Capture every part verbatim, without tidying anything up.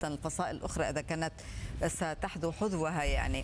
الفصائل الأخرى إذا كانت ستحذو حذوها يعني.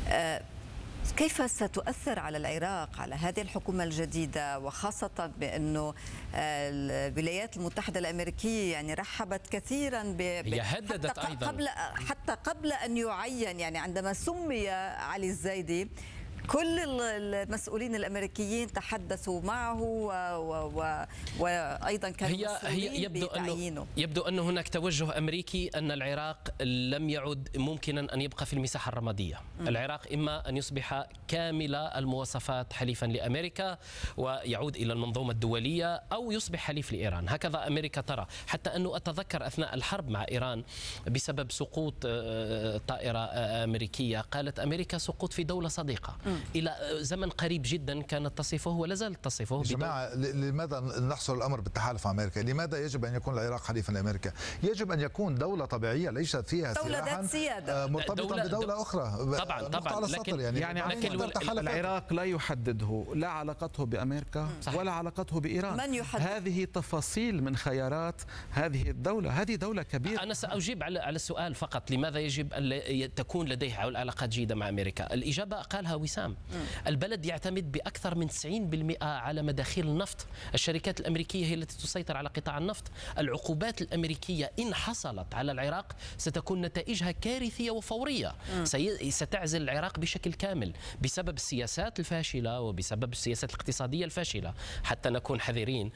كيف ستؤثر على العراق على هذه الحكومة الجديدة، وخاصة بأنه الولايات المتحدة الأمريكية يعني رحبت كثيرا ب هي هددت حتى أيضا قبل حتى قبل أن يعين، يعني عندما سمي علي الزايدي كل المسؤولين الامريكيين تحدثوا معه و... و... وايضا كانوا هي هي يبدو انه يبدو انه هناك توجه امريكي ان العراق لم يعد ممكنا ان يبقى في المساحه الرماديه، م. العراق اما ان يصبح كامل المواصفات حليفا لامريكا ويعود الى المنظومه الدوليه، او يصبح حليف لايران، هكذا امريكا ترى. حتى انه اتذكر اثناء الحرب مع ايران بسبب سقوط طائره امريكيه قالت امريكا سقوط في دوله صديقه. م. إلى زمن قريب جدا كانت تصفه ولا زالت تصفه. جماعة لماذا نحصر الأمر بالتحالف مع أمريكا؟ لماذا يجب أن يكون العراق حليفا لأمريكا؟ يجب أن يكون دولة طبيعية ليست فيها دولة ذات سيادة مرتبطة دولة بدولة أخرى. طبعا طبعا لكن يعني, يعني العراق لا يحدده لا علاقته بأمريكا صحيح. ولا علاقته بإيران. من يحدد؟ هذه تفاصيل من خيارات هذه الدولة، هذه دولة كبيرة. أنا سأجيب على على السؤال فقط، لماذا يجب أن تكون لديه علاقات جيدة مع أمريكا؟ الإجابة قالها وسام. البلد يعتمد بأكثر من تسعين بالمئة على مداخيل النفط، الشركات الأمريكية هي التي تسيطر على قطاع النفط. العقوبات الأمريكية إن حصلت على العراق ستكون نتائجها كارثية وفورية، ستعزل العراق بشكل كامل بسبب السياسات الفاشلة وبسبب السياسات الاقتصادية الفاشلة. حتى نكون حذرين،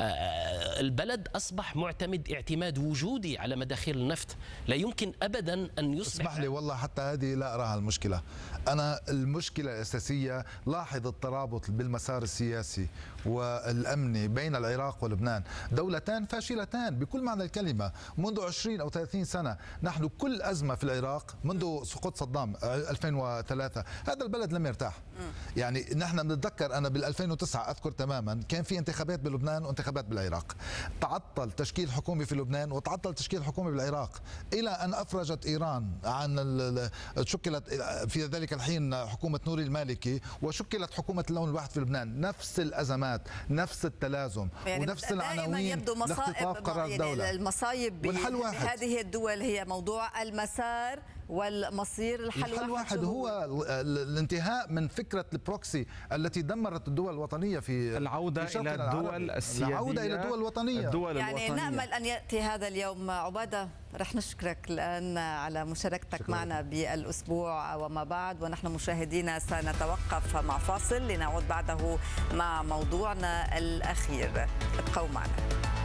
البلد أصبح معتمد اعتماد وجودي على مداخيل النفط، لا يمكن أبدا أن يصبح. اسمح لي والله حتى هذه لا أراها المشكلة. أنا المشكلة الأساسية لاحظ الترابط بالمسار السياسي والأمني بين العراق ولبنان، دولتان فاشلتان بكل معنى الكلمة منذ عشرين أو ثلاثين سنة. نحن كل أزمة في العراق منذ سقوط صدام ألفين وثلاثة هذا البلد لم يرتاح. يعني نحن بنتذكر أنا بال ألفين وتسعة أذكر تماما كان في انتخابات بلبنان وانتخابات بالعراق، تعطل تشكيل حكومي في لبنان وتعطل تشكيل حكومي بالعراق إلى أن أفرجت إيران عن شكلت في ذلك الحين حكومة نوري المالكي وشكلت حكومة اللون الواحد في لبنان. نفس الأزمات، نفس التلازم، يعني ونفس العناوين لاختطاف قرار الدولة. يعني المصايب بهذه الدول هي موضوع المسار والمصير. الحل, الحل واحد هو, هو الانتهاء من فكرة البروكسي التي دمرت الدول الوطنية في العودة في إلى الدول السيادية، العودة إلى الدول الوطنية. الدول يعني الوطنية. نأمل أن يأتي هذا اليوم. عبادة، رح نشكرك الآن على مشاركتك شكرا. معنا بالأسبوع وما بعد، ونحن مشاهدينا سنتوقف مع فاصل لنعود بعده مع موضوعنا الأخير. ابقوا معنا.